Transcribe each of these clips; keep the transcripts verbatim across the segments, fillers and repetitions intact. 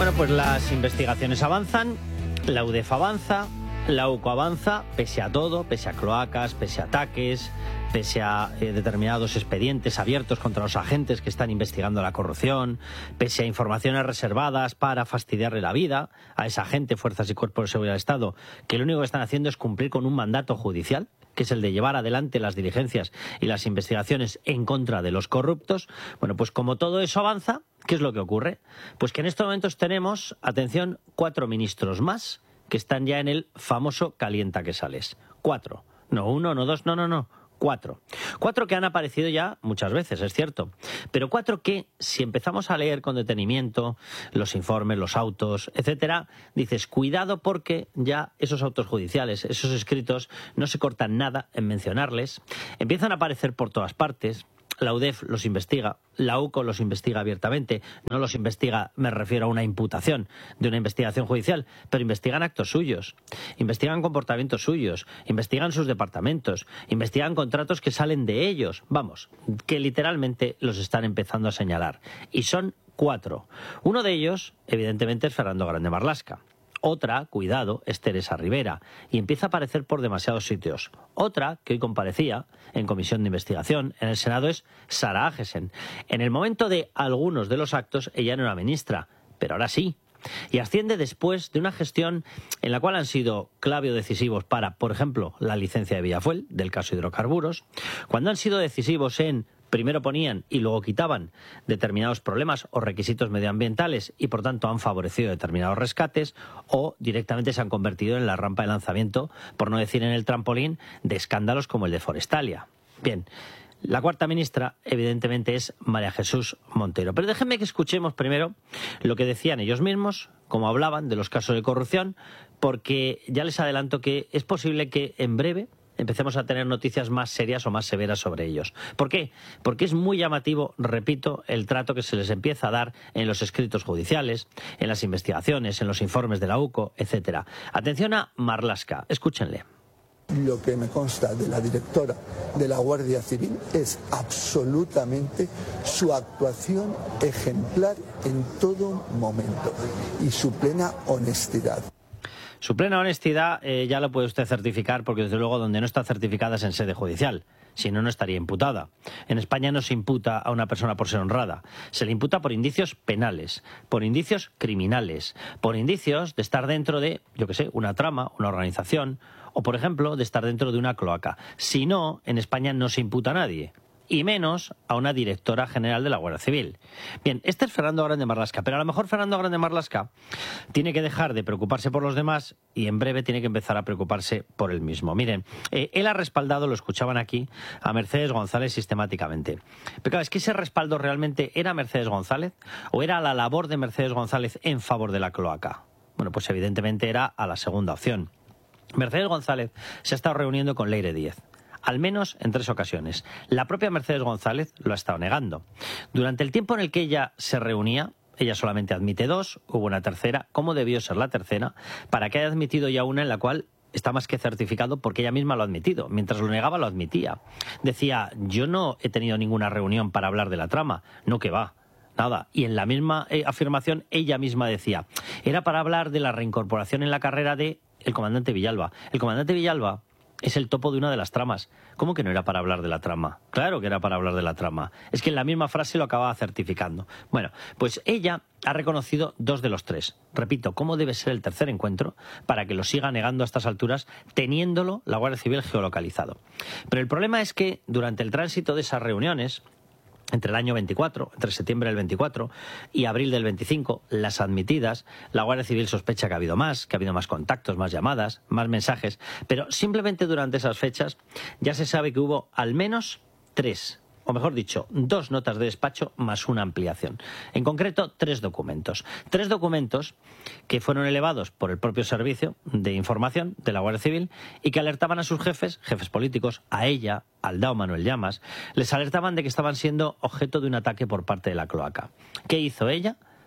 Bueno, pues las investigaciones avanzan, la U D E F avanza, la U C O avanza, pese a todo, pese a cloacas, pese a ataques, pese a eh, determinados expedientes abiertos contra los agentes que están investigando la corrupción, pese a informaciones reservadas para fastidiarle la vida a esa gente, fuerzas y cuerpos de seguridad del Estado, que lo único que están haciendo es cumplir con un mandato judicial, que es el de llevar adelante las diligencias y las investigaciones en contra de los corruptos. Bueno, pues como todo eso avanza, ¿qué es lo que ocurre? Pues que en estos momentos tenemos, atención, cuatro ministros más que están ya en el famoso calienta que sales. Cuatro. No uno, no dos, no, no, no. Cuatro. Cuatro que han aparecido ya muchas veces, es cierto. Pero cuatro que, si empezamos a leer con detenimiento los informes, los autos, etcétera, dices, cuidado porque ya esos autos judiciales, esos escritos, no se cortan nada en mencionarles. Empiezan a aparecer por todas partes. La U D E F los investiga, la U C O los investiga abiertamente, no los investiga, me refiero a una imputación de una investigación judicial, pero investigan actos suyos, investigan comportamientos suyos, investigan sus departamentos, investigan contratos que salen de ellos, vamos, que literalmente los están empezando a señalar. Y son cuatro. Uno de ellos, evidentemente, es Fernando Grande Marlaska. Otra, cuidado, es Teresa Rivera, y empieza a aparecer por demasiados sitios. Otra, que hoy comparecía en comisión de investigación en el Senado, es Sara Agesen. En el momento de algunos de los actos, ella no era ministra, pero ahora sí. Y asciende después de una gestión en la cual han sido clave o decisivos para, por ejemplo, la licencia de Villafuel, del caso hidrocarburos, cuando han sido decisivos en primero ponían y luego quitaban determinados problemas o requisitos medioambientales y por tanto han favorecido determinados rescates, o directamente se han convertido en la rampa de lanzamiento, por no decir en el trampolín, de escándalos como el de Forestalia. Bien, la cuarta ministra evidentemente es María Jesús Montero. Pero déjenme que escuchemos primero lo que decían ellos mismos, cómo hablaban de los casos de corrupción, porque ya les adelanto que es posible que en breve empecemos a tener noticias más serias o más severas sobre ellos. ¿Por qué? Porque es muy llamativo, repito, el trato que se les empieza a dar en los escritos judiciales, en las investigaciones, en los informes de la U C O, etcétera. Atención a Marlaska, escúchenle. Lo que me consta de la directora de la Guardia Civil es absolutamente su actuación ejemplar en todo momento y su plena honestidad. Su plena honestidad eh, ya lo puede usted certificar, porque desde luego donde no está certificada es en sede judicial. Si no, no estaría imputada. En España no se imputa a una persona por ser honrada. Se le imputa por indicios penales, por indicios criminales, por indicios de estar dentro de, yo qué sé, una trama, una organización, o por ejemplo, de estar dentro de una cloaca. Si no, en España no se imputa a nadie, y menos a una directora general de la Guardia Civil. Bien, este es Fernando Grande Marlaska, pero a lo mejor Fernando Grande Marlaska tiene que dejar de preocuparse por los demás y en breve tiene que empezar a preocuparse por él mismo. Miren, eh, él ha respaldado, lo escuchaban aquí, a Mercedes González sistemáticamente. Pero claro, es que ese respaldo realmente era Mercedes González o era la labor de Mercedes González en favor de la cloaca. Bueno, pues evidentemente era a la segunda opción. Mercedes González se ha estado reuniendo con Leire Díez, al menos en tres ocasiones. La propia Mercedes González lo ha estado negando. Durante el tiempo en el que ella se reunía, ella solamente admite dos, hubo una tercera. ¿Cómo debió ser la tercera? Para que haya admitido ya una en la cual está más que certificado, porque ella misma lo ha admitido. Mientras lo negaba, lo admitía. Decía, yo no he tenido ninguna reunión para hablar de la trama. No, que va. Nada. Y en la misma eh, afirmación, ella misma decía, era para hablar de la reincorporación en la carrera de el comandante Villalba. El comandante Villalba es el topo de una de las tramas. ¿Cómo que no era para hablar de la trama? Claro que era para hablar de la trama. Es que en la misma frase lo acababa certificando. Bueno, pues ella ha reconocido dos de los tres. Repito, ¿cómo debe ser el tercer encuentro para que lo siga negando a estas alturas, teniéndolo la Guardia Civil geolocalizado? Pero el problema es que durante el tránsito de esas reuniones, entre el año veinticuatro, entre septiembre del veinticuatro y abril del veinticinco, las admitidas, la Guardia Civil sospecha que ha habido más, que ha habido más contactos, más llamadas, más mensajes, pero simplemente durante esas fechas ya se sabe que hubo al menos tres, o mejor dicho, dos notas de despacho más una ampliación. En concreto, tres documentos. Tres documentos que fueron elevados por el propio Servicio de Información de la Guardia Civil y que alertaban a sus jefes, jefes políticos, a ella, al D A O Manuel Llamas, les alertaban de que estaban siendo objeto de un ataque por parte de la cloaca. ¿Qué hizo ella?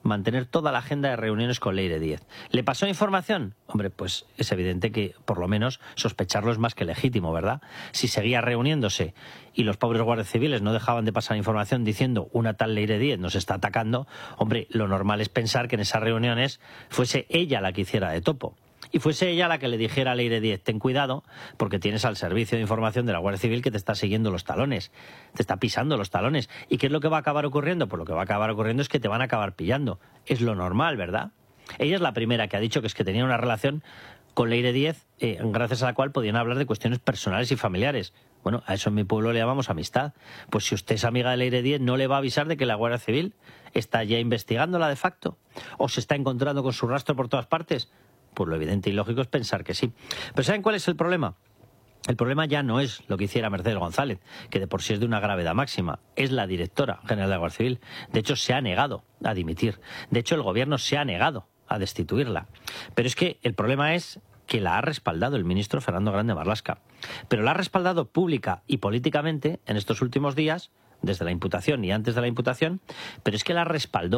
mantener toda la agenda de reuniones con Leire Díez. ¿Le pasó información? Hombre, pues es evidente que por lo menos sospecharlo es más que legítimo, ¿verdad? Si seguía reuniéndose y los pobres guardias civiles no dejaban de pasar información diciendo una tal Leire Díez nos está atacando, hombre, lo normal es pensar que en esas reuniones fuese ella la que hiciera de topo. Y fuese ella la que le dijera a Leire Díez, ten cuidado, porque tienes al servicio de información de la Guardia Civil que te está siguiendo los talones, te está pisando los talones. ¿Y qué es lo que va a acabar ocurriendo? Pues lo que va a acabar ocurriendo es que te van a acabar pillando. Es lo normal, ¿verdad? Ella es la primera que ha dicho que es que tenía una relación con Leire Díez, eh, gracias a la cual podían hablar de cuestiones personales y familiares. Bueno, a eso en mi pueblo le llamamos amistad. Pues si usted es amiga de Leire Díez, ¿no le va a avisar de que la Guardia Civil está ya investigándola de facto? ¿O se está encontrando con su rastro por todas partes? Pues lo evidente y lógico es pensar que sí. Pero ¿saben cuál es el problema? El problema ya no es lo que hiciera Mercedes González, que de por sí es de una gravedad máxima. Es la directora general de la Guardia Civil. De hecho, se ha negado a dimitir. De hecho, el gobierno se ha negado a destituirla. Pero es que el problema es que la ha respaldado el ministro Fernando Grande Marlaska. Pero la ha respaldado pública y políticamente en estos últimos días, desde la imputación y antes de la imputación, pero es que la respaldó